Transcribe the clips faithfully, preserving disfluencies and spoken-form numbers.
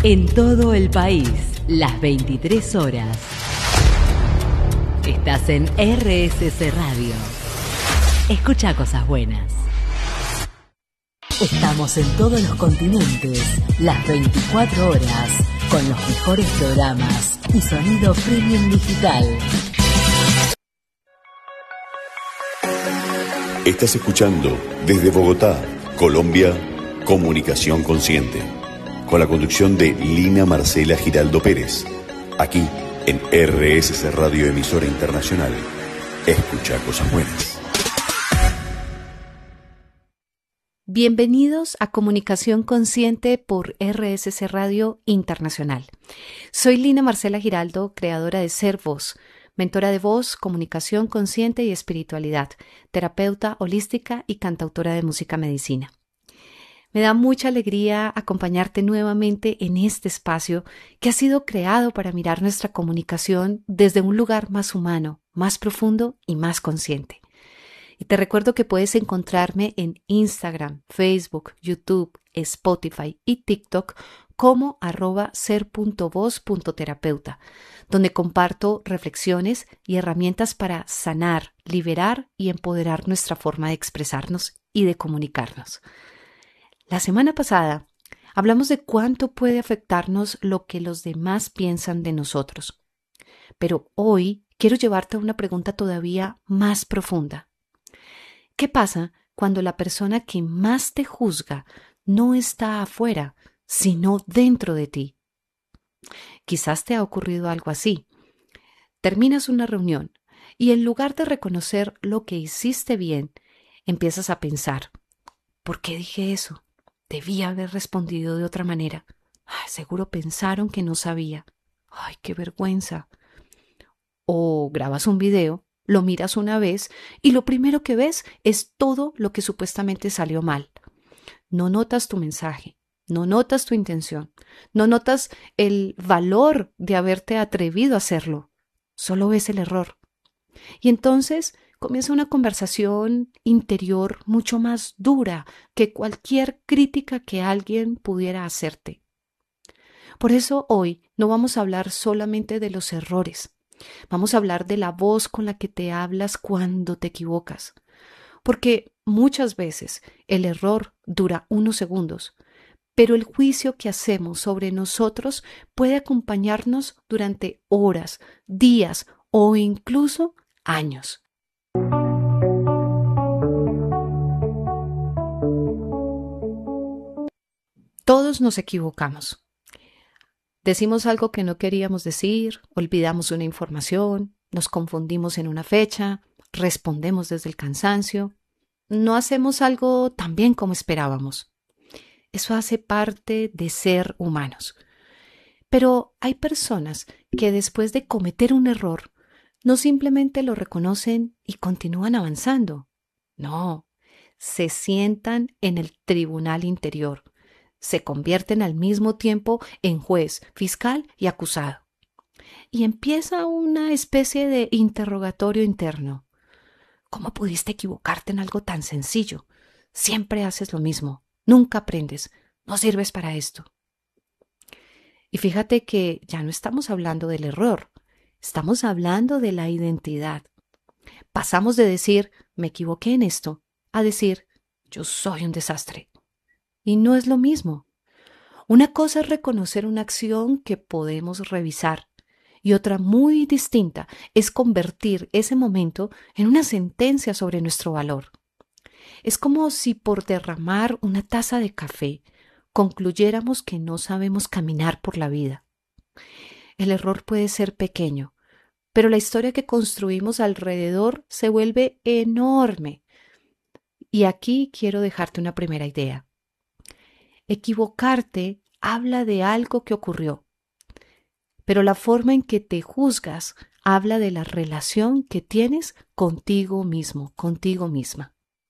En todo el país, las veintitrés horas. Estás en R S C Radio. Escucha cosas buenas. Estamos en todos los continentes, las veinticuatro horas, con los mejores programas y sonido premium digital. Estás escuchando desde Bogotá, Colombia, Comunicación Consciente, con la conducción de Lina Marcela Giraldo Pérez, aquí en R S C Radio, emisora internacional. Escucha cosas buenas. Bienvenidos a Comunicación Consciente por R S C Radio Internacional. Soy Lina Marcela Giraldo, creadora de Ser Voz, mentora de voz, comunicación consciente y espiritualidad, terapeuta holística y cantautora de música medicina. Me da mucha alegría acompañarte nuevamente en este espacio que ha sido creado para mirar nuestra comunicación desde un lugar más humano, más profundo y más consciente. Y te recuerdo que puedes encontrarme en Instagram, Facebook, YouTube, Spotify y TikTok como arroba ser.voz.terapeuta, donde comparto reflexiones y herramientas para sanar, liberar y empoderar nuestra forma de expresarnos y de comunicarnos. La semana pasada hablamos de cuánto puede afectarnos lo que los demás piensan de nosotros. Pero hoy quiero llevarte a una pregunta todavía más profunda. ¿Qué pasa cuando la persona que más te juzga no está afuera, sino dentro de ti? Quizás te ha ocurrido algo así. Terminas una reunión y en lugar de reconocer lo que hiciste bien, empiezas a pensar, ¿por qué dije eso? Debía haber respondido de otra manera. Ay, seguro pensaron que no sabía. Ay, qué vergüenza. O grabas un video, lo miras una vez y lo primero que ves es todo lo que supuestamente salió mal. No notas tu mensaje, no notas tu intención, no notas el valor de haberte atrevido a hacerlo. Solo ves el error. Y entonces comienza una conversación interior mucho más dura que cualquier crítica que alguien pudiera hacerte. Por eso hoy no vamos a hablar solamente de los errores. Vamos a hablar de la voz con la que te hablas cuando te equivocas. Porque muchas veces el error dura unos segundos, pero el juicio que hacemos sobre nosotros puede acompañarnos durante horas, días o incluso años. Todos nos equivocamos. Decimos algo que no queríamos decir, olvidamos una información, nos confundimos en una fecha, respondemos desde el cansancio, no hacemos algo tan bien como esperábamos. Eso hace parte de ser humanos. Pero hay personas que después de cometer un error, no simplemente lo reconocen y continúan avanzando. No, se sientan en el tribunal interior. Se convierten al mismo tiempo en juez, fiscal y acusado. Y empieza una especie de interrogatorio interno. ¿Cómo pudiste equivocarte en algo tan sencillo? Siempre haces lo mismo, nunca aprendes, no sirves para esto. Y fíjate que ya no estamos hablando del error, estamos hablando de la identidad. Pasamos de decir, me equivoqué en esto, a decir, yo soy un desastre. Y no es lo mismo. Una cosa es reconocer una acción que podemos revisar y otra muy distinta es convertir ese momento en una sentencia sobre nuestro valor. Es como si por derramar una taza de café concluyéramos que no sabemos caminar por la vida. El error puede ser pequeño, pero la historia que construimos alrededor se vuelve enorme. Y aquí quiero dejarte una primera idea. Equivocarte habla de algo que ocurrió, pero la forma en que te juzgas habla de la relación que tienes contigo mismo, contigo misma.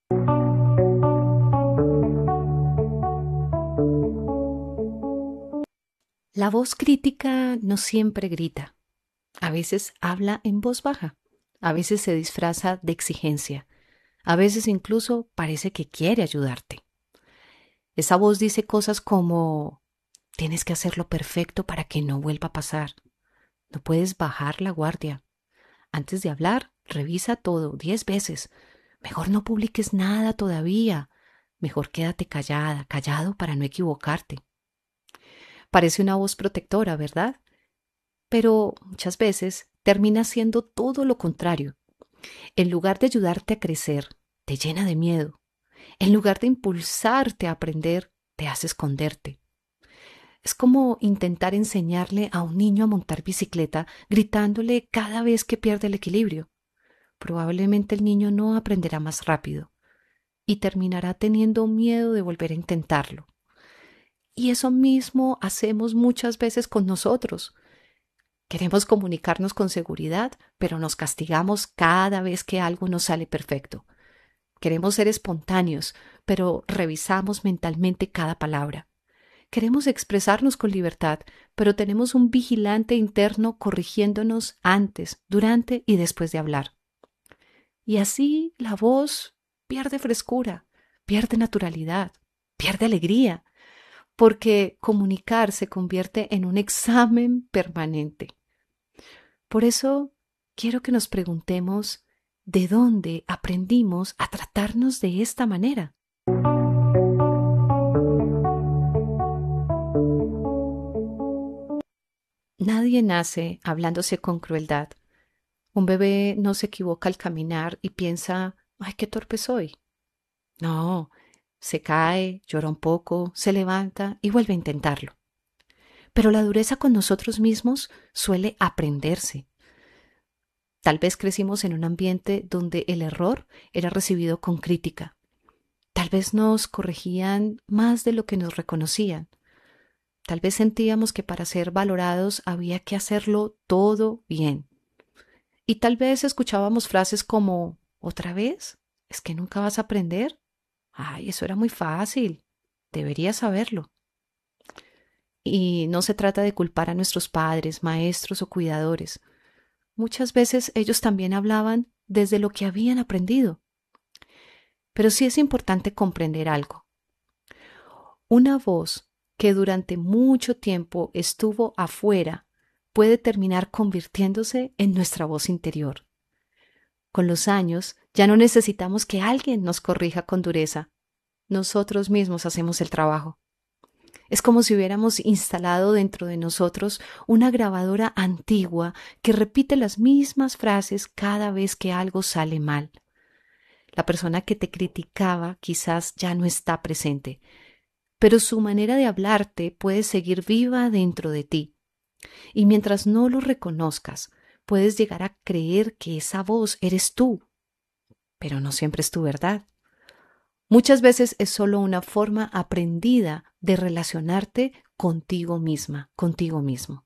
La voz crítica no siempre grita. A veces habla en voz baja, a veces se disfraza de exigencia, a veces incluso parece que quiere ayudarte. Esa voz dice cosas como, Tienes que hacerlo perfecto para que no vuelva a pasar. No puedes bajar la guardia. Antes de hablar, revisa todo diez veces. Mejor no publiques nada todavía. Mejor quédate callada, callado para no equivocarte. Parece una voz protectora, ¿verdad? Pero muchas veces termina siendo todo lo contrario. En lugar de ayudarte a crecer, te llena de miedo. En lugar de impulsarte a aprender, te hace esconderte. Es como intentar enseñarle a un niño a montar bicicleta gritándole cada vez que pierde el equilibrio. Probablemente el niño no aprenderá más rápido y terminará teniendo miedo de volver a intentarlo. Y eso mismo hacemos muchas veces con nosotros. Queremos comunicarnos con seguridad, pero nos castigamos cada vez que algo nos sale perfecto. Queremos ser espontáneos, pero revisamos mentalmente cada palabra. Queremos expresarnos con libertad, pero tenemos un vigilante interno corrigiéndonos antes, durante y después de hablar. Y así la voz pierde frescura, pierde naturalidad, pierde alegría, porque comunicar se convierte en un examen permanente. Por eso quiero que nos preguntemos de dónde aprendimos a tratarnos de esta manera. Nadie nace hablándose con crueldad. Un bebé no se equivoca al caminar y piensa, ¡ay, qué torpe soy! No, se cae, llora un poco, se levanta y vuelve a intentarlo. Pero la dureza con nosotros mismos suele aprenderse. Tal vez crecimos en un ambiente donde el error era recibido con crítica. Tal vez nos corregían más de lo que nos reconocían. Tal vez sentíamos que para ser valorados había que hacerlo todo bien. Y tal vez escuchábamos frases como, ¿otra vez? ¿Es que nunca vas a aprender? Ay, eso era muy fácil. Deberías saberlo. Y no se trata de culpar a nuestros padres, maestros o cuidadores. Muchas veces ellos también hablaban desde lo que habían aprendido. Pero sí es importante comprender algo. Una voz que durante mucho tiempo estuvo afuera puede terminar convirtiéndose en nuestra voz interior. Con los años ya no necesitamos que alguien nos corrija con dureza. Nosotros mismos hacemos el trabajo. Es como si hubiéramos instalado dentro de nosotros una grabadora antigua que repite las mismas frases cada vez que algo sale mal. La persona que te criticaba quizás ya no está presente, pero su manera de hablarte puede seguir viva dentro de ti. Y mientras no lo reconozcas, puedes llegar a creer que esa voz eres tú, pero no siempre es tu verdad. Muchas veces es solo una forma aprendida de relacionarte contigo misma, contigo mismo.